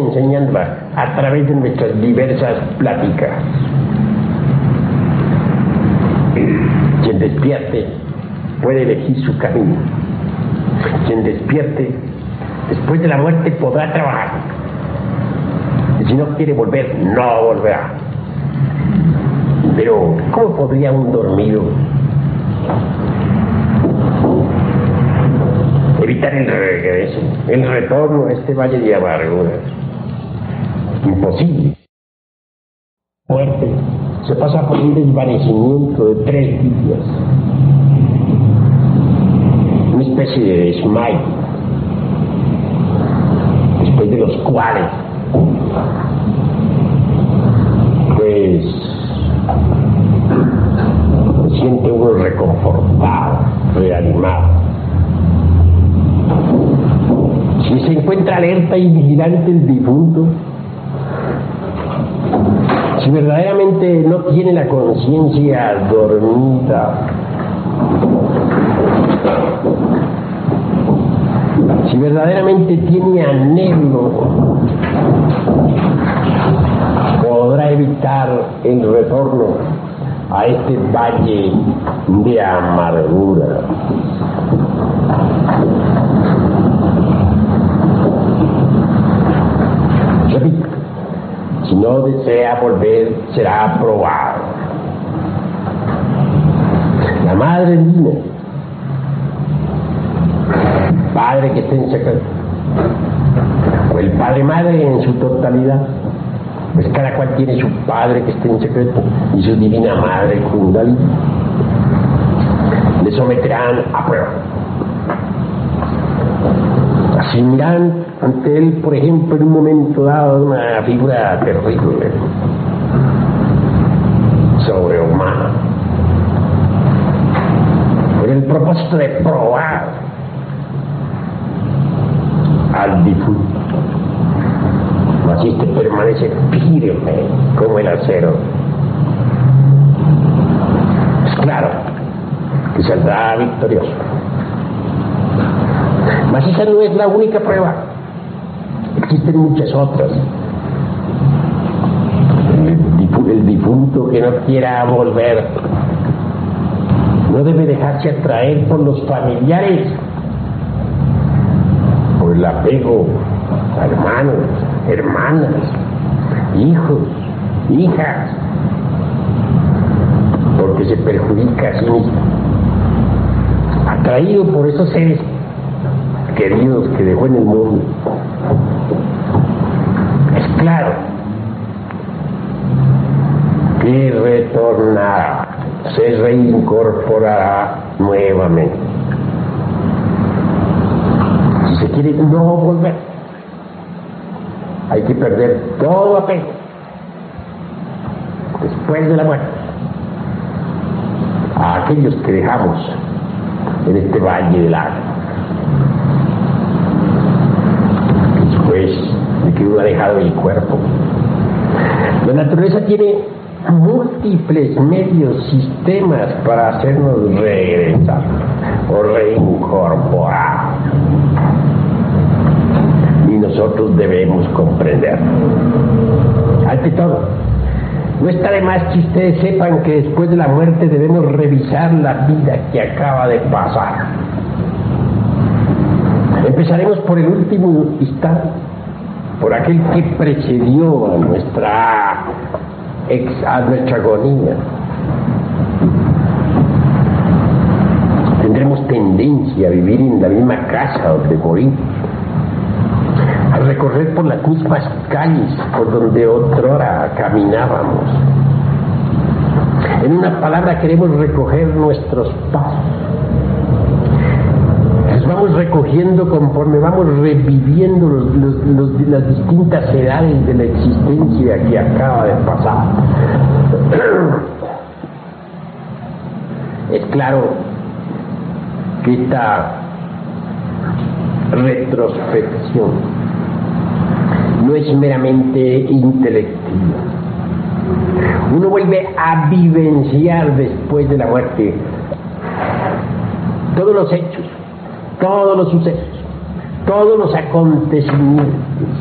enseñándola a través de nuestras diversas pláticas. Quien despierte puede elegir su camino. Quien despierte después de la muerte podrá trabajar. Y si no quiere volver, no volverá. Pero, ¿cómo podría un dormido evitar el regreso, el retorno a este valle de amarguras? Imposible. Muerte se pasa por un desvanecimiento de 3 días, una especie de desmayo, después de los cuales pues se siente uno reconfortado, reanimado. Si se encuentra alerta y vigilante el difunto, si verdaderamente no tiene la conciencia dormida, si verdaderamente tiene anhelo, podrá evitar el retorno a este valle de amargura. Repito, si no desea volver, será aprobado. La madre divina, el padre que esté en secreto, o el padre madre en su totalidad, pues cada cual tiene su padre que esté en secreto y su divina madre Kundalini, le someterán a prueba. Asumirán ante él, por ejemplo, en un momento dado, una figura terrible, sobrehumana, con el propósito de probar al difunto. Así este permanece firme como el acero. Es claro que saldrá victorioso. Mas esa no es la única prueba. Existen muchas otras. El difunto que no quiera volver no debe dejarse atraer por los familiares, por el apego a hermanos, hermanas, hijos, hijas, porque se perjudica a sí mismo, atraído por esos seres queridos que dejó en el mundo. Es claro que retornará, se reincorporará nuevamente. Si se quiere no volver, hay que perder todo apego después de la muerte a aquellos que dejamos en este valle del agua. Después de que uno ha dejado el cuerpo, la naturaleza tiene múltiples medios, sistemas para hacernos regresar o reincorporar. Y nosotros debemos comprender. Ante todo, no está de más que ustedes sepan que después de la muerte debemos revisar la vida que acaba de pasar. Empezaremos por el último instante, por aquel que precedió a nuestra agonía. Tendremos tendencia a vivir en la misma casa donde morimos, a recorrer por las mismas calles por donde otrora caminábamos. En una palabra, queremos recoger nuestros pasos. Los vamos recogiendo conforme vamos reviviendo las distintas edades de la existencia que acaba de pasar. Es claro que esta retrospección no es meramente intelectiva. Uno vuelve a vivenciar después de la muerte todos los hechos, todos los sucesos, todos los acontecimientos